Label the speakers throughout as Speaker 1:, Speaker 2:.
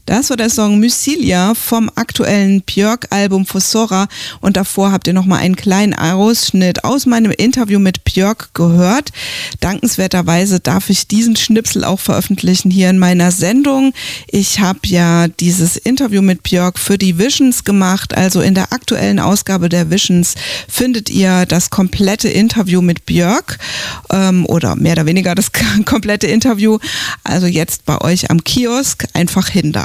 Speaker 1: Das war der Song Mycilia vom aktuellen Björk-Album Fossora und davor habt ihr nochmal einen kleinen Ausschnitt aus meinem Interview mit Björk gehört. Dankenswerterweise darf ich diesen Schnipsel auch veröffentlichen hier in meiner Sendung. Ich habe ja dieses Interview mit Björk für die Visions gemacht, also in der aktuellen Ausgabe der Visions findet ihr das komplette Interview mit Björk oder mehr oder weniger das komplette Interview, also jetzt bei euch am Kiosk, einfach hin da.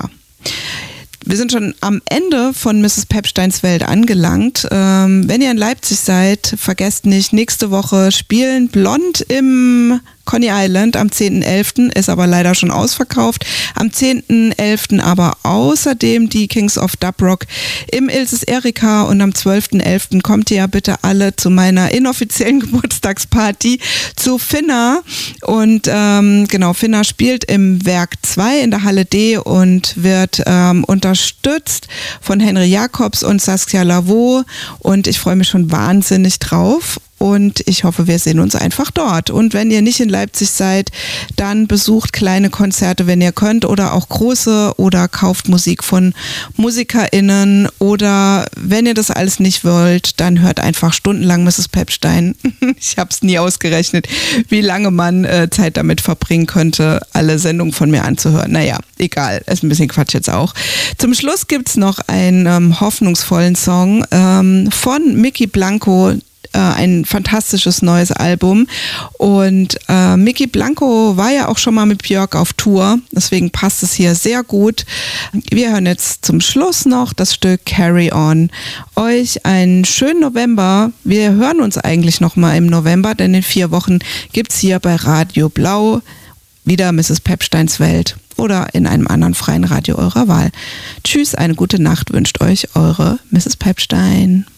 Speaker 1: Wir sind schon am Ende von Mrs. Pepsteins Welt angelangt. Wenn ihr in Leipzig seid, vergesst nicht, nächste Woche spielen Blond im Coney Island am 10.11., ist aber leider schon ausverkauft. Am 10.11. aber außerdem die Kings of Dub Rock im Ilses Erika und am 12.11. kommt ihr ja bitte alle zu meiner inoffiziellen Geburtstagsparty zu Finna und genau, Finna spielt im Werk 2 in der Halle D und wird unterstützt von Henry Jacobs und Saskia Lavaux und ich freue mich schon wahnsinnig drauf. Und ich hoffe, wir sehen uns einfach dort. Und wenn ihr nicht in Leipzig seid, dann besucht kleine Konzerte, wenn ihr könnt, oder auch große, oder kauft Musik von MusikerInnen. Oder wenn ihr das alles nicht wollt, dann hört einfach stundenlang Mrs. Pepstein. Ich habe es nie ausgerechnet, wie lange man Zeit damit verbringen könnte, alle Sendungen von mir anzuhören. Naja, egal, ist ein bisschen Quatsch jetzt auch. Zum Schluss gibt's noch einen hoffnungsvollen Song von Mickey Blanco, ein fantastisches neues Album und Mickey Blanco war ja auch schon mal mit Björk auf Tour, deswegen passt es hier sehr gut. Wir hören jetzt zum Schluss noch das Stück Carry On. Euch einen schönen November. Wir hören uns eigentlich noch mal im November, denn in 4 Wochen gibt's hier bei Radio Blau wieder Mrs. Pepsteins Welt oder in einem anderen freien Radio eurer Wahl. Tschüss, eine gute Nacht wünscht euch eure Mrs. Pepstein.